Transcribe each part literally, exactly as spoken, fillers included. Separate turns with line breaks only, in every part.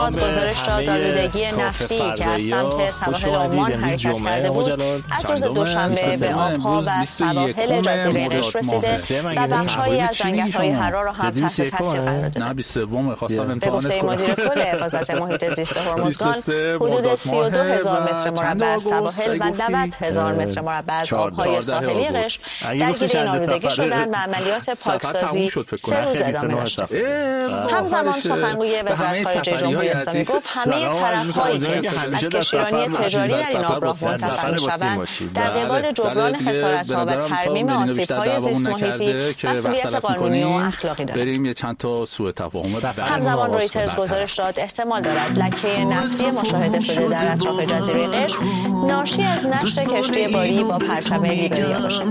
گزارش داد آلودگی نفتی که از سمت سواحل عمان حرکت کرده بود از روز دوشنبه به آبها و سواحل جزیره قشم رسیده و بخش‌هایی از جنگل‌های حرا را هم تحت تاثیر قرار داده. به گفته مدیر کل حفاظت محیط زیست هرمزگان، حدود سی و دو هزار متر مربع از سواحل و نود هزار متر مربع از آبهای ساحلی قشم درگیر این آلودگی شدند و عملیات پاکسازی سه روز ادامه داشت. همزمان سخنگوی وزارت خارجه جمهوری اسلامی گفت همه طرف‌هایی که از کشتیرانی تجاری در این آبراه منتفع می‌شوند در قبال جبران خسارت‌ها و ترمیم آسیب‌های زیست محیطی مسئولیت قانونی و اخلاقی دارند. همزمان رویترز گزارش داد احتمال دارد لکه نفتی مشاهده شده در اطراف جزیره قشم ناشی از نشت کشتی باری با پرچم لیبریا باشد.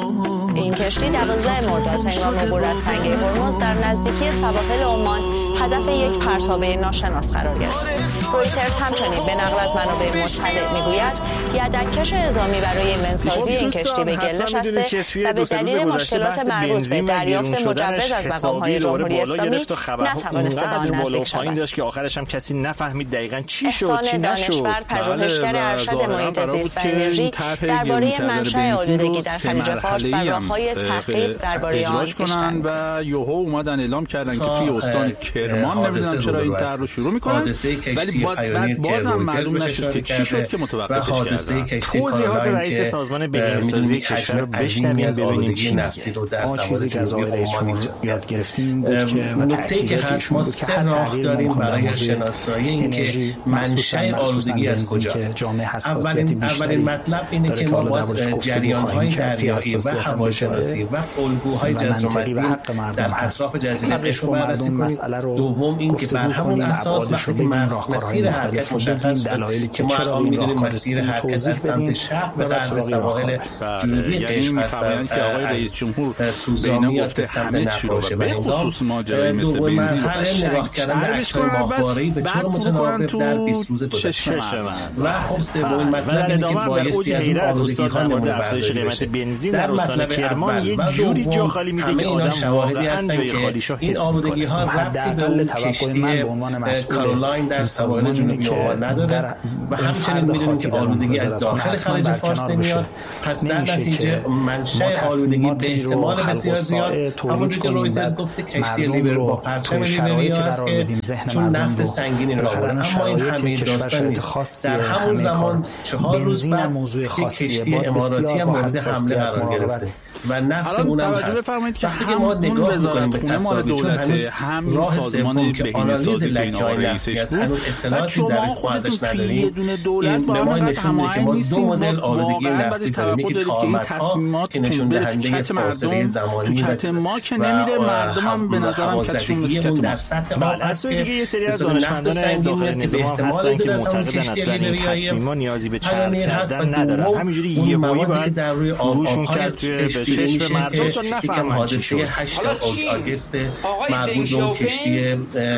این کشتی دوازده مرداد هنگام عبور از تنگه هرمز در نزدیکی سواحل عمان هدف یک پرتابه ناشناس قرار گرفت. رویترز همچنین به نقل از منابع مطلع میگوید یدک‌کش نظامی برای منسازی این کشتی به گل نشسته و به دلیل مشکلات مربوط به دریافت مجوز از مقام‌های جمهوری اسلامی نتوانسته به آن نزدیک شود.
داشت که آخرش هم کسی نفهمید دقیقاً چی شد،
احسان دانشور، پژوهشگر ارشد محیط زیست و انرژی درباره منشأ آلودگی در خلیج فارس و راه‌های تحقیق درباره آن بیشتر
و یوهو اومدن اعلام کردن که توی استان کرمان نمیدونم چرا این طرح رو شروع میکنن، ولی بعد بازم معلوم نشد که چی شد که متوقفش کردن.
توضیحات رئیس سازمان بهینه‌سازی کشور رو بشنویم ببینیم چی میگه.
ما چیزی که از آقای رئیس جمهور یاد گرفتیم بود که و تاکیداتش بود که هر راه داریم برای شناسایی اینکه منشأ آلودگی از کجاست. اولین اولین مطلب اینه که ما باید جریان‌های دریایی و هواشناسی و الگوهای جزرمندی در اطراف جزیره قشم بررسی کنیم. دوم این که بر همون اساس وقتی که مسیر حرکت مشخص شد که ما الان می‌دونیم مسیر حرکت از سمت شرق به غرب سواحل جنوبی قشم هست
که آقای رئیس جمهور
سوزامی از سمت نقاشه
به خصوص ماجرای مثل بنزین
و نگاه کردن به عکس‌های ماهواره‌ای به طور متناوب در بیست روز گذشته و خب سومین مطلبی که بایستی از این آلودگی‌ها نمونه
افزایش قیمت بنزین در استان کرمان یک جوری جا خالی میده که آدم
شواهدی هستن که این آلودگی‌ها ربطی به اون کشتی کارولاین در سواحل جنوبی عمان نداره و همچنین می‌دونیم که آلودگی از داخل خلیج فارس نمیاد. پس در نتیجه منشأ آلودگی به احتمال بسیار زیاد همونجور که رویترز گفته کشتی لیبر با پرچم لیبریا است که چون نفت سنگینی را آورد، اما این همه داستان نیست. در همون زمان چهار روز بعد یک کشتی اماراتی هم مورد حمله قرار گرفته و نفت اونم هست. وقتی که ما نگاه می‌کنیم به تصاویر چون هنوز راه سوم که آنالیز لکه‌های نفتی است هنوز اطلاعاتی در ازش نداریم، این به ما نشون میده که ما دو مدل آلودگی نفتی داریم. یکی کارمت‌ها که نشون دهنده فاصله زمانی و
ما که نمیره مردمم به نظرم
کشون در سطح آب هست که
یه سری از دانشمندان داخل نظام هستن که معتقدن اصلا این تصمیما نیازی به چرخ کردن ندارن، همینجوری یهویی باید
در روی
فروشون کرد توی چشم مردم تا
نفهمن حادثه هشت آگوست مربوط به اون کشتی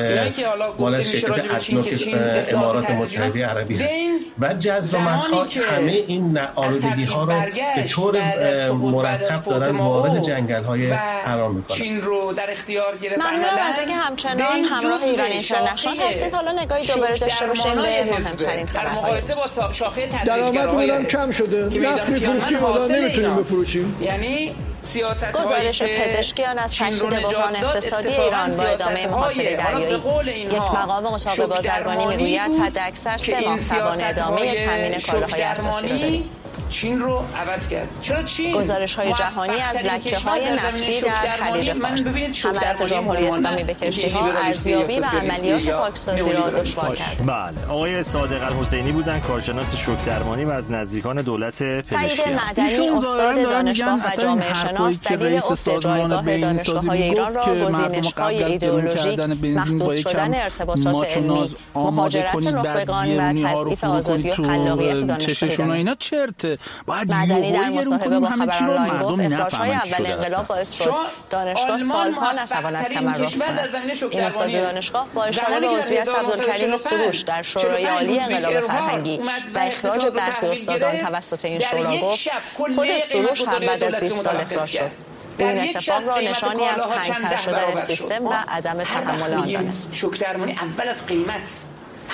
مال شرکت ادنوک امارات متحده عربی هست و جزرمندها همه این آلودگی ها رو به طور مرتب دارن وارد جنگل های حرا میکنن.
چین رو در اختیار گرفت. ممنونم از اینکه همچنان همراه ایران اینترنشنال هستید. حالا نگاهی دوباره داشته باشیم به مهمترین
در مقایسه با شاخه
درآمد کم شده. نفت می‌فروشیم حالا نمیتونیم بفروشیم.
یعنی
گزارش پزشکیان از تشدید بحران اقتصادی ایران با ادامه محاصره دریایی. یک مقام مشابه بازرگانی میگوید حداکثر سه ماه توان ادامه تامین کالاهای اساسی را داریم.
چین رو عوض کرد. چرا چین؟
گزارش‌های جهانی از لکه‌های نفتی در خلیج فارس حملات جمهوری اسلامی به کشتی‌ها ارزیابی و عملیات پاکسازی را دشوار کرد.
بله، آقای صادق الحسینی بودن کارشناس شوک درمانی و از نزدیکان دولت پزشکی.
سعید معدنی استاد دانشگاه و جامعه شناس دلیل افت جایگاه دانشگاه‌های ایران را گزینش‌های ایدئولوژیک محدود شدن ارتباطات علمی، مهاجرت نخبگان و تضعیف آزادی و خلاقیت دانشگاهی چرته. معدنی در مصاحبه با خبران لاین گفت اخراج‌های اول انقلاب باعث شد دانشگاه سالها نتواند کمر راست کند. این استاد دانشگاه با اشاره به عضویت عبدالکریم سروش در شورای عالی انقلاب فرهنگی و اخراج برخی استادان توسط این شورا گفت خود سروش هم بعد از بیست سال اخراج شد. این اتفاق را نشانی از تنگ‌تر شدن سیستم و عدم تحمل آن دانست.
شوک درمانی اول از قیمت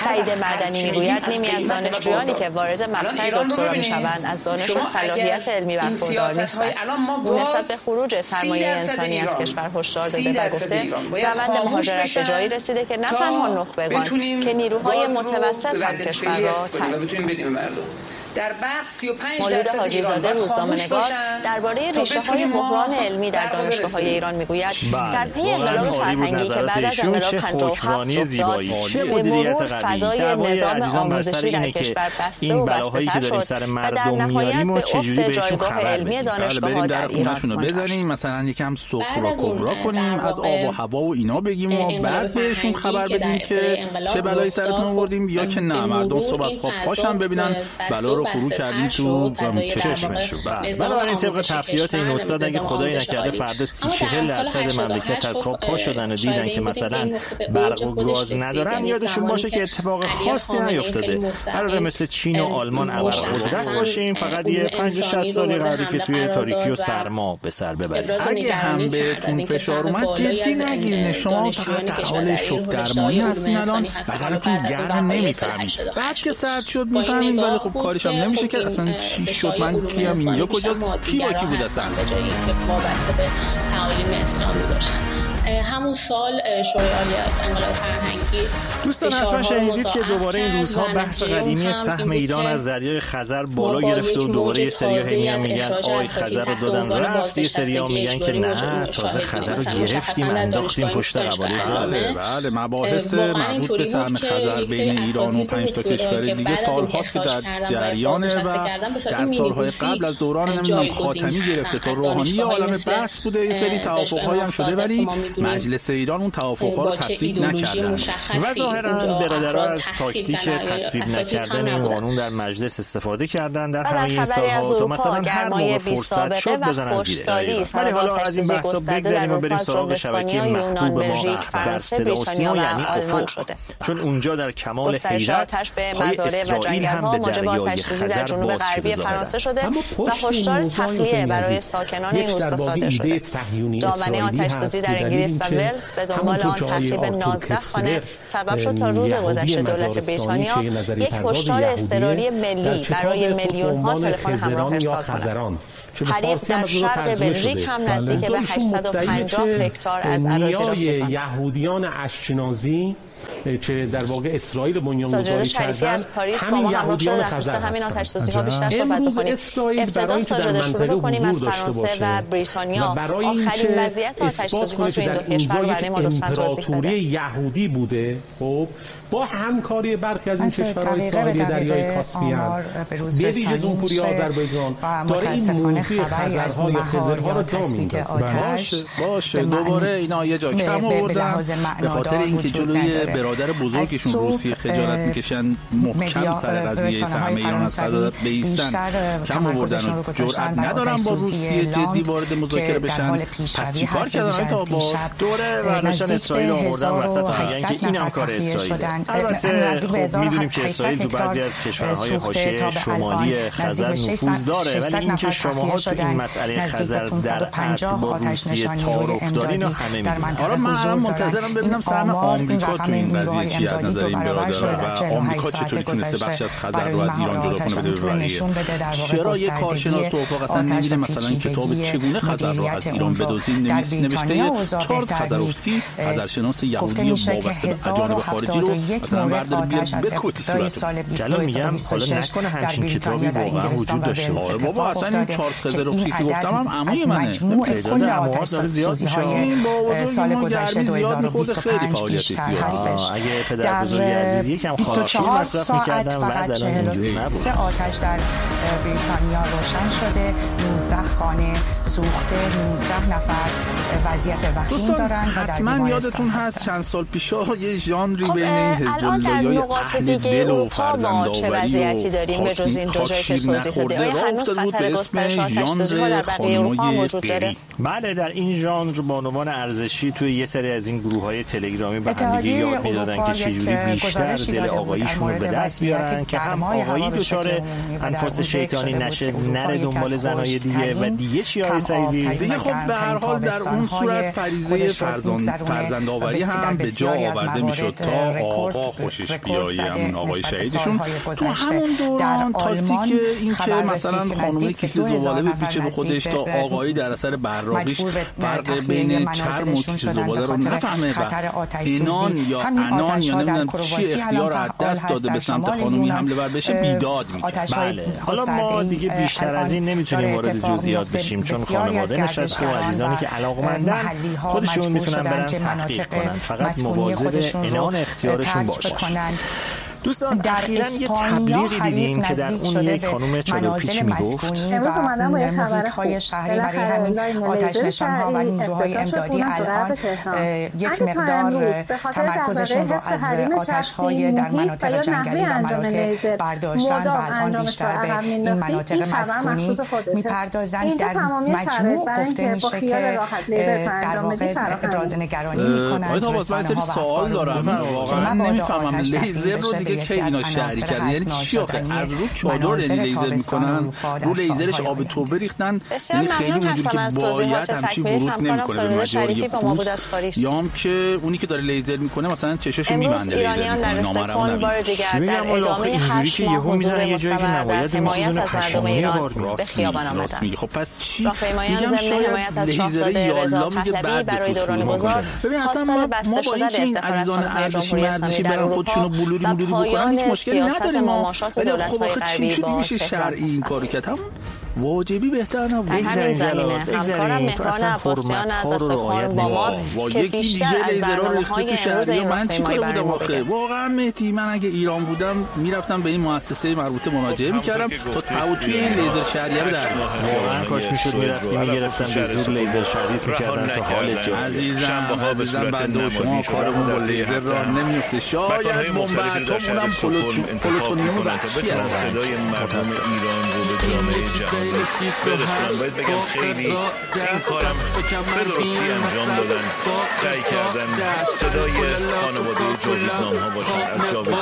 سعید معدنی میگوید نیمی از دانشجویانی که وارد مقطع دکترا میشوند از دانش و صلاحیت علمی برخوردار نیستند. او نسبت به خروج سرمایه انسانی از کشور هشدار داده و گفته روند مهاجرت به جایی رسیده که نه تنها نخبگان که نیروهای متوسط هم کشور را ترک.
در برق سی و پنج
مولود حاجی‌زاده روزنامه‌نگار درباره ریشه‌های بحران علمی در دانشگاه‌های ایران میگوید در پی انقلاب فرهنگی که بعد از انقلاب پنجاه و هفت افتاد به مرور فضای نظام آموزشی در کشور بسته و بسته‌تر شد و در نهایت به افت جایگاه علمی دانشگاه‌ها در ایران
بزنیم، مثلا یکم سکرا کبرا کنیم، از آب و هوا و اینا بگیم و بعد بهشون خبر بدیم که چه بلایی سرتون آوردیم یا که نه مردم صبح از خواب پاشن ببینن بلا فرو کردیم تو چشمشو.
بنابراین طبق تفریحات این استاد اگه خدایی نکرده فردا سی چهل درصد مملکت از خواب پا شدن و دیدن که مثلا برق و گاز ندارن، یادشون باشه که اتفاق خاصی نیفتاده. قراره مثل چین و آلمان ابرقدرت باشیم، فقط یه پنج شصت سالی قراره که توی تاریکی و سرما به سر ببریم.
اگه هم بهتون فشار اومد جدی نگیرین، شما فقط در حال شوک درمانی هستین الان، بدنتون گرم نمیفهمید. بعد که سرد شد میفهمید ولی خب کارش هم نمیشه که اصلا چی شد، من کیم، اینجا کجاست، کی با کی بود اصلا.
جایی که وابسته به تعالیم اسلامی باشن. همون سال شورای عالی انقلاب فرهنگی
دوستان حتما شنیدید که دوباره این روزها بحث قدیمی سهم ایران از دریای خزر بالا گرفته و دوباره یه سری‌ها همیان میگن آی خزر رو دادن رفت، یه سری‌ها میگن که نه تازه خزر رو گرفتیم انداختیم پشت قباله.
بله بله مباحث مربوط به سهم خزر بین ایران و پنج تا کشور دیگه سال‌هاست که در جریانه و در سال‌های قبل از دوران نمیدونم خاتمی گرفته تا روحانی یه عالمه بحث بوده، یه سری توافق‌هایی هم شده ولی مجلس ایران اون توافق‌ها رو تصویب نکردن
و ظاهراً برادرها از تاکتیک تصویب نکردن این قانون در مجلس استفاده کردن در همه این سال‌ها تا مثلا هر موقع فرصت شد بزنن زیر. ولی حالا از این بحثا بگذاریم و بریم سراغ شبکه محبوب ما در صدا و سیما یعنی افق، چون اونجا در کمال حیرت پای اسرائیل هم به دریای خزر باز
غربی فرانسه شده و هشدار تخلیه برای ساکنان این روستا صادر شده. دامنه آتش‌سوزی در انگلیس و ولز به دنبال آن تخریب نوزده خانه سبب شد تا روز گذشته دولت بریتانیا یک هشدار اضطراری ملی برای میلیون‌ها تلفن همراه ارسال کند. حریق در شرق بلژیک هم نزدیک به هشتصد و پنجاه هکتار از اراضی را سوزاند.
یهودیان اشکنازی که در واقع اسرائیل بنیانگذاری کردن
از پاریس با ما همراه شده در خصوص همین آتش‌سوزی‌ها بیشتر صحبت بکنیم. ابتدا ساجد شروع بکنیم از فرانسه و بریتانیا. آخرین وضعیت آتش‌سوزی‌ها تو این دو کشور برای ما لطفاً توضیح بده.
یهودی بوده خب با همکاری برخی از این کشورهای ساحلی دریای کاسپیان به ویژه جمهوری آذربایجان داره این موضوع خزرها یا خزرها رو جا میندازه.
باشه باشه دوباره اینا یه جا کم آوردن به خاطر اینکه جلوی برادر بزرگشون روسیه خجالت میکشن محکم سر قضیه سهم ایران از قضاوت بیستن، کم آوردن و جرأت ندارن با روسیه جدی وارد مذاکره بشن. پس چیکار کردن تا با
دوره برداشتن اسرائیل آوردن وسط و میگن که اینم کار اسرائیل. البته خب میدونیم که اسرائیل تو بعضی از کشورهای حاشیه شمالی خزر نفوذ داره، ولی اینکه شماها تو این مسئله خزر در اصل با روسیه تعارف دارین و همه میدونن.
حالا من منتظرم ببینم سهم آمریکا تو این قضیه چی از نظر این برادر و آمریکا چطوری تونسته بخش از خزر رو از ایران جدا کنه بده به بقیه. چرا یک کارشناس افق اصلا نمیده مثلا کتاب چگونه خزر رو از ایران بدزدیم نوشته چارلز خزروفسکی خزرشناس یهودی وابسته به اجانب خارجی رو مثلا بردار بیار بکوتی صورتو.
جلال میگم حالا نکنه همچین کتابی واقعا وجود داشته باشه.
بابا اصلا این چارلز خزروفسکی که گفتم هم عموی منه.
تعداد اموات داره زیاد میشه.
این با سال گذشته دو هزار و بیست و پنج بیشتر
هستش. اگه پدر بزرگی عزیز یکم خاراشی مصرف می‌کردن بعد الان اینجوری نبود.
آتش در بریتانیا روشن شده، نوزده خانه سوخته، نوزده نفر وضعیت وخیم دارن و در
حتما یادتون هست چند سال پیش یه ژانری بین این حزب الله‌های اهل دل و فرزندآوری و
وضعیتی داریم به جز این دو جایی که توضیح داده. آیا هنوز خطر گسترش آتش‌سوزی‌ها در بقیه اروپا وجود داره؟
بله در این ژانر بانوان ارزشی توی یه سری از این گروه‌های تلگرامی به هم دیگه یاد راه میدادن که چجوری بیشتر دل آقاییشون رو به دست بیارن که هم آقایی دچار انفاس شیطانی نشه، نره دنبال زنای دیگه و دیگه چی های سعیدی؟
دیگه خب به هر حال در اون صورت فریضه فرزند فرزندآوری هم به جا آورده میشد تا آقا خوشش بیایی، همون آقای شهیدشون تو همون دوران تاکتیک این که مثلا خانومی کیسه زباله بپیچه به خودش تا آقایی در اثر براقیش فرق بین چرم و کیسه زباله رو نفهمه و اینان یا انان یا نمیدونم چی اختیار از دست داده به سمت خانومی حمله ور بشه بیداد میکنه.
بله حالا ما دیگه بیشتر از این نمیتونیم وارد جزئیات بشیم چون خانواده نشسته و عزیزانی که علاقمندن خودشون میتونن برن تحقیق کنن، فقط مواظب انان اختیارشون باشن. دوستان اخیراً یه تبلیغی دیدیم که در اون یک خانم چادر پیچ میگفت
امروز اومدم با یه خبر خوب
شهری برای همین آتش نشان‌ها و نیروهای امدادی الان یک مقدار تمرکزشون رو از آتش‌های در مناطق جنگلی و مناطق برداشتن و الان بیشتر به این مناطق مسکونی میپردازند. در مجموع گفته میشه که در واقع ابراز نگرانی میکنند.
رسانه‌ها و سوال دارم، واقعا نمیفهمم لیزر رو دیگه که اینا شهری کردن یعنی چی آخه؟ از رو چادر یعنی لیزر میکنن، رو لیزرش آب توبه ریختن، یعنی خیلی اونجوری که باید همچین ورود نمیکنه به مجاری پوست، یا هم که اونی که داره لیزر میکنه مثلا چشاشو میبنده لیزر میکنه، نامرمون
بار دیگر در ادامه هشت ماه حضور مستمر در حمایت از مردم ایران به خیابان آمدند.
خب پس چی؟
راهپیمایان ضمن حمایت از شاهزاده رضا پهلوی برای دوران گذار خواستار بسته شدن افتخارات خانم جمهوری اسلامی در اروپا و
بکنن هیچ مشکلی نداریم،
مماشات دولت‌های غربی با
میشه شرعی این کارو کرد، هم واجبی بهتر نبود.
در همین زمینه همکارم مهران عباسیان از دستخوان با ماست که بیشتر از برنامه‌های امروز این راهپیمایی برنامه بوده.
واقعا مهدی من اگه ایران بودم میرفتم به این مؤسسه مربوطه مراجعه میکردم تا توی این لیزر شهریه رو در
واقعا کاش میشد میرفتی میگرفتم به زور لیزر شریف میکردن تا حال جا.
عزیزم عزیزم بنده و شما کارمون با لیزر راه نمیفته، شاید بمب اتم اونم پلوتونیوم وحشی است.
صدای مردم ایران رو به جامعه جهان باید بگم خیلی این کارم به درستی انجام دادن، سعی کردن صدای خانواده جاویدنام ها باشن، از جاویدنام